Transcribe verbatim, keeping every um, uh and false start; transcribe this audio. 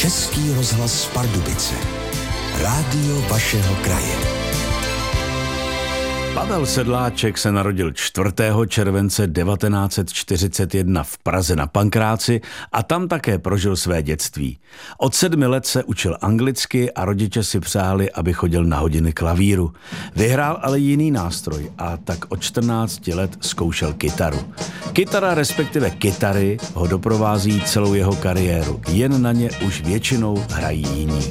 Český rozhlas Pardubice. Rádio vašeho kraje. Pavel Sedláček se narodil čtvrtého července devatenáct set čtyřicet jedna v Praze na Pankráci a tam také prožil své dětství. Od sedmi let se učil anglicky a rodiče si přáli, aby chodil na hodiny klavíru. Vyhrál ale jiný nástroj a tak od čtrnácti let zkoušel kytaru. Kytara, respektive kytary, ho doprovází celou jeho kariéru. Jen na ně už většinou hrají jiní.